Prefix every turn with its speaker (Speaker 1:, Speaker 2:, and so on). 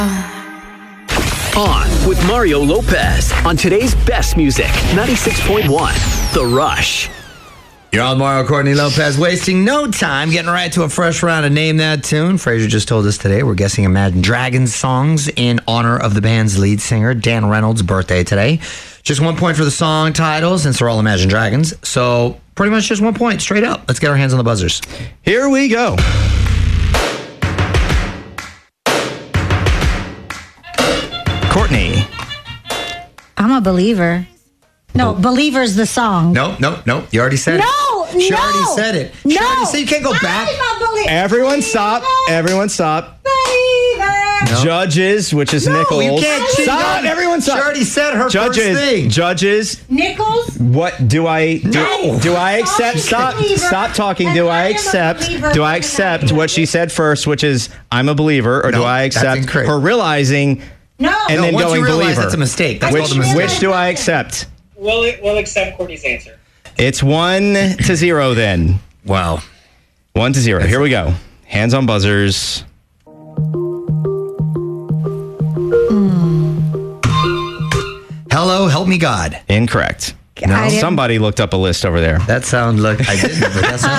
Speaker 1: On with Mario Lopez on today's best music, 96.1 The Rush.
Speaker 2: You're on Mario Courtney Lopez, wasting no time, getting right to a fresh round of Name That Tune. Fraser just told us today we're guessing Imagine Dragons songs in honor of the band's lead singer, Dan Reynolds' birthday today. Just 1 point for the song title, since they're all Imagine Dragons. So pretty much just 1 point, straight up. Let's get our hands on the buzzers.
Speaker 3: Here we go. Courtney.
Speaker 4: I'm a believer. No, Believer's the song.
Speaker 2: No. You already said it. She already said it. She already said you can't go back.
Speaker 3: Everyone stop. Everyone stop.
Speaker 4: Believer.
Speaker 3: Judges, which is Nichols.
Speaker 2: You can't.
Speaker 3: Stop. Everyone stop.
Speaker 2: She already said her first thing.
Speaker 3: Judges.
Speaker 4: Nichols.
Speaker 3: What do I do?
Speaker 2: No.
Speaker 3: Do I accept? Stop talking. Do I accept what she said first, which is I'm a believer, or do I accept her realizing?
Speaker 4: No.
Speaker 3: And then
Speaker 2: once
Speaker 3: going
Speaker 2: you realize
Speaker 3: believer.
Speaker 2: that's a mistake. That's called a mistake.
Speaker 3: Which do I accept?
Speaker 5: We'll accept Courtney's answer.
Speaker 3: It's 1-0 then.
Speaker 2: Wow.
Speaker 3: 1-0. Here we go. Hands on buzzers.
Speaker 2: Hello, help me God.
Speaker 3: Incorrect.
Speaker 4: No.
Speaker 3: Somebody looked up a list over there.
Speaker 2: That sound look. I didn't, but that sound